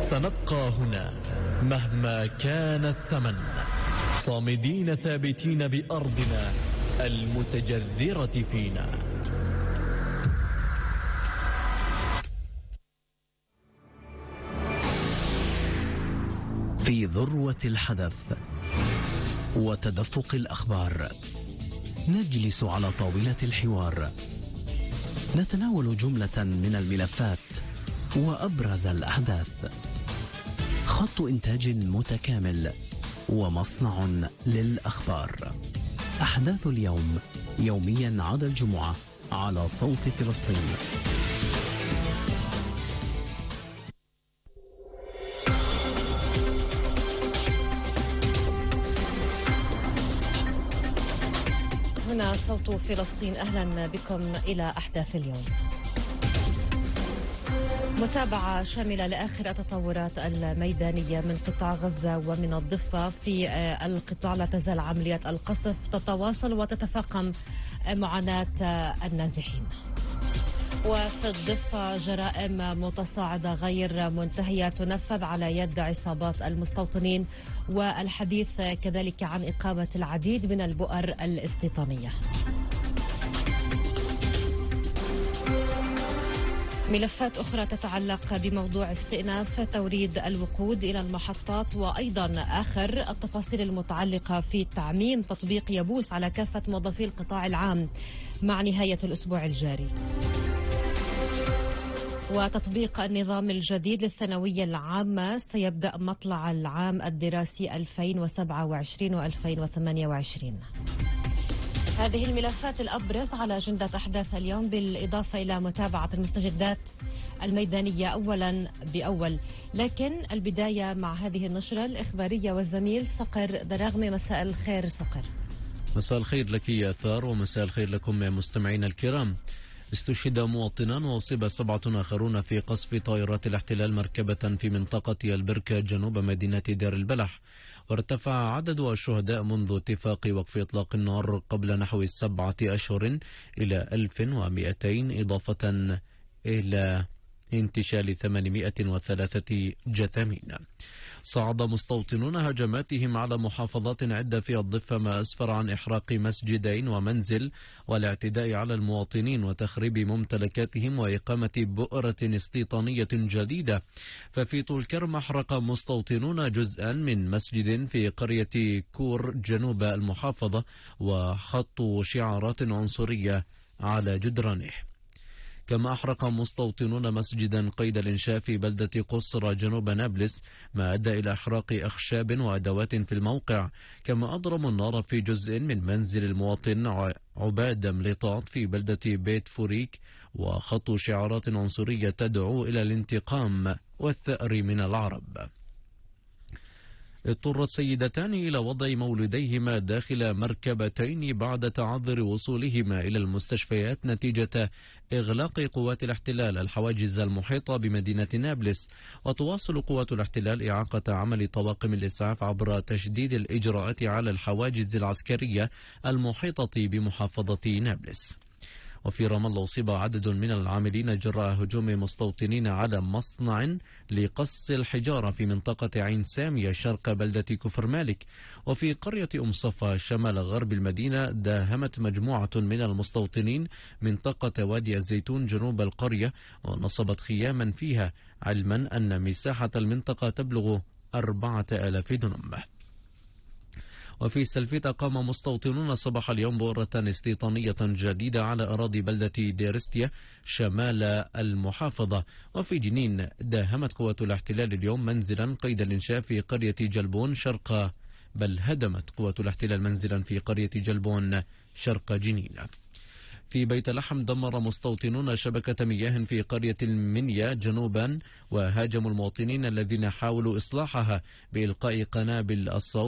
سنبقى هنا مهما كان الثمن، صامدين ثابتين بأرضنا المتجذرة فينا. في ذروة الحدث وتدفق الأخبار نجلس على طاولة الحوار، نتناول جملة من الملفات وأبرز الأحداث، خط إنتاج متكامل ومصنع للأخبار. أحداث اليوم يوميا عدا الجمعة على صوت فلسطين. هنا صوت فلسطين، أهلا بكم إلى أحداث اليوم. متابعة شاملة لآخر التطورات الميدانية من قطاع غزة ومن الضفة. في القطاع لا تزال عمليات القصف تتواصل وتتفاقم معاناة النازحين، وفي الضفة جرائم متصاعدة غير منتهية تنفذ على يد عصابات المستوطنين، والحديث كذلك عن إقامة العديد من البؤر الاستيطانية. ملفات أخرى تتعلق بموضوع استئناف توريد الوقود إلى المحطات، وأيضا آخر التفاصيل المتعلقة في تعميم تطبيق يبوس على كافة موظفي القطاع العام مع نهاية الأسبوع الجاري، وتطبيق النظام الجديد للثانوية العامة سيبدأ مطلع العام الدراسي 2027 و2028. هذه الملفات الأبرز على أجندة أحداث اليوم، بالإضافة إلى متابعة المستجدات الميدانية أولا بأول. لكن البداية مع هذه النشرة الإخبارية والزميل صقر دراغمي. مساء الخير صقر. مساء الخير لك يا ثار، ومساء الخير لكم مستمعين الكرام. استشهد مواطنان وأصيب 7 آخرون في قصف طائرات الاحتلال مركبة في منطقة البركة جنوب مدينة دير البلح، وارتفع عدد الشهداء منذ اتفاق وقف إطلاق النار قبل نحو 7 أشهر إلى 1200، إضافة إلى انتشال 803 جثامين. صعد مستوطنون هجماتهم على محافظات عدة في الضفة، ما أسفر عن إحراق مسجدين ومنزل والاعتداء على المواطنين وتخريب ممتلكاتهم وإقامة بؤرة استيطانية جديدة. ففي طول كرم أحرق مستوطنون جزءا من مسجد في قرية كور جنوب المحافظة، وخطوا شعارات عنصرية على جدرانه. كما أحرق مستوطنون مسجدا قيد الإنشاء في بلدة قصر جنوب نابلس، ما أدى إلى إحراق أخشاب وأدوات في الموقع. كما أضرموا النار في جزء من منزل المواطن عباد مليطات في بلدة بيت فوريك، وخطوا شعارات عنصرية تدعو إلى الانتقام والثأر من العرب. اضطرت سيدتان إلى وضع مولوديهما داخل مركبتين بعد تعذر وصولهما إلى المستشفيات نتيجة إغلاق قوات الاحتلال الحواجز المحيطة بمدينة نابلس. وتواصل قوات الاحتلال إعاقة عمل طواقم الإسعاف عبر تشديد الإجراءات على الحواجز العسكرية المحيطة بمحافظة نابلس. وفي رام الله أصيب عدد من العاملين جراء هجوم مستوطنين على مصنع لقص الحجارة في منطقة عين سامية شرق بلدة كفر مالك. وفي قرية صفا شمال غرب المدينة داهمت مجموعة من المستوطنين منطقة وادي الزيتون جنوب القرية، ونصبت خياما فيها، علما أن مساحة المنطقة تبلغ 4000 دنم. وفي سلفيت قام مستوطنون صباح اليوم بؤرة استيطانية جديدة على أراضي بلدة ديرستيا شمال المحافظة. وفي جنين داهمت قوة الاحتلال اليوم منزلا قيد الإنشاء في قرية جلبون شرق، بل هدمت قوة الاحتلال منزلا في قرية جلبون شرق جنين. في بيت لحم دمر مستوطنون شبكة مياه في قرية المنيا جنوبا، وهاجموا المواطنين الذين حاولوا إصلاحها بإلقاء قنابل الصوت